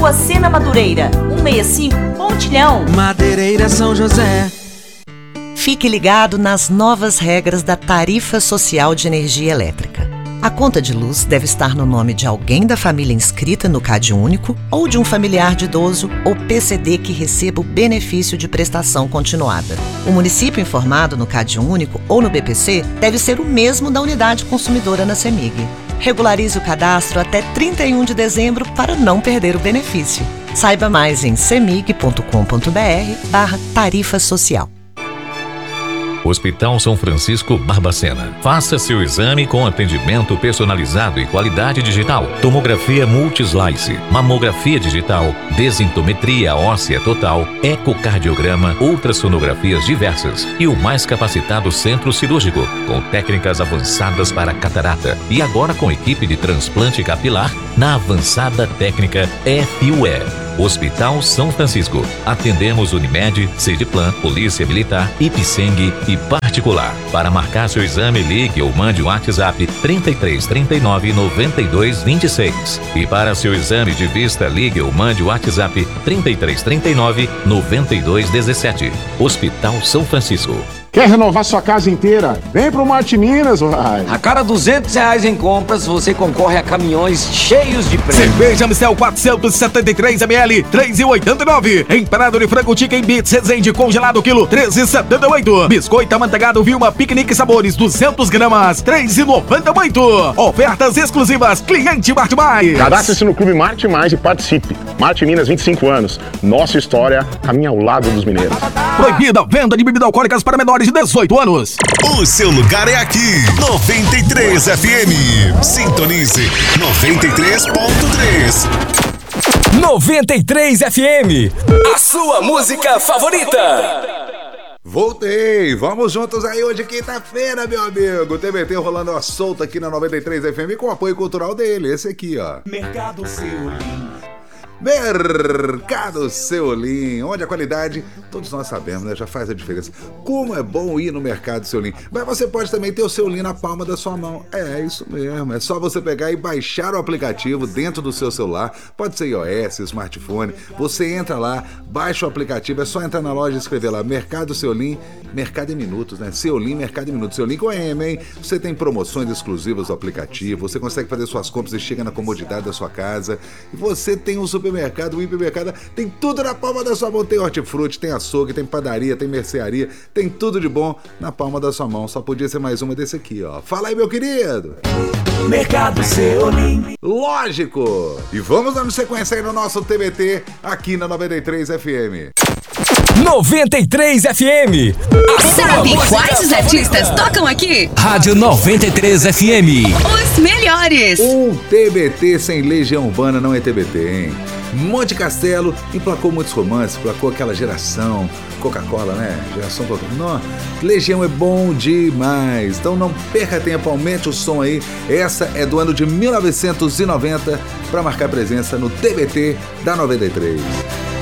Rua Sena Madureira, 165, Pontilhão. Madeireira São José. Fique ligado nas novas regras da Tarifa Social de Energia Elétrica. A conta de luz deve estar no nome de alguém da família inscrita no CadÚnico ou de um familiar de idoso ou PCD que receba o benefício de prestação continuada. O município informado no CadÚnico ou no BPC deve ser o mesmo da unidade consumidora na CEMIG. Regularize o cadastro até 31 de dezembro para não perder o benefício. Saiba mais em cemig.com.br/tarifa social. Hospital São Francisco Barbacena. Faça seu exame com atendimento personalizado e qualidade digital. Tomografia multislice, mamografia digital, desintometria óssea total, ecocardiograma, ultrassonografias diversas e o mais capacitado centro cirúrgico, com técnicas avançadas para catarata. E agora com equipe de transplante capilar na avançada técnica FUE. Hospital São Francisco. Atendemos Unimed, Sediplan, Polícia Militar, Ipseng e particular. Para marcar seu exame, ligue ou mande um WhatsApp 33 39 92 26. E para seu exame de vista, ligue ou mande o WhatsApp 33 39 92 17. Hospital São Francisco. Quer renovar sua casa inteira? Vem pro Marte Minas, vai. A cada R$200 em compras, você concorre a caminhões cheios de prêmios. Cerveja Amstel 473 ml, 3,89. Empanado de frango chicken bits, Resende congelado, quilo, 13,78. Biscoito amanteigado Vilma Piquenique Sabores, 200 gramas, 3,98. Ofertas exclusivas, cliente Marte Mais. Cadastre-se no Clube Marte Mais e participe. Marte Minas, 25 anos. Nossa história, caminha ao lado dos mineiros. Proibida a venda de bebidas alcoólicas para menores de 18 anos. O seu lugar é aqui, 93 FM. Sintonize 93.3. 93 FM, a sua música favorita. Voltei, vamos juntos aí hoje, quinta-feira, meu amigo. TBT rolando a solta aqui na 93 FM com o apoio cultural dele, esse aqui, ó. Mercado Seolim. Mercado Seolim, onde a qualidade, todos nós sabemos, né, já faz a diferença. Como é bom ir no Mercado Seolim. Mas você pode também ter o Seolim na palma da sua mão. É isso mesmo, é só você pegar e baixar o aplicativo dentro do seu celular. Pode ser iOS, smartphone. Você entra lá, baixa o aplicativo, é só entrar na loja e escrever lá Mercado Seolim, Mercado em Minutos, né? Seolim, Mercado em Minutos. Seolim com M, hein? Você tem promoções exclusivas do aplicativo, você consegue fazer suas compras e chega na comodidade da sua casa. E você tem um supermercado, um hipermercado, tem tudo na palma da sua mão. Tem hortifruti, tem açougue, tem padaria, tem mercearia, tem tudo de bom na palma da sua mão. Só podia ser mais uma desse aqui, ó. Fala aí, meu querido! Mercado Seolim. Lógico! E vamos dando sequência aí no nosso TBT aqui na 93 FM. 93 FM. Sabe quais os artistas tocam aqui? Rádio 93 FM. Os melhores. Um TBT sem Legião Urbana não é TBT, hein? Monte Castelo emplacou muitos romances, emplacou aquela geração Coca-Cola, né? Geração Coca-Cola. Legião é bom demais. Então não perca tempo, aumente o som aí. Essa é do ano de 1990 para marcar presença no TBT da 93.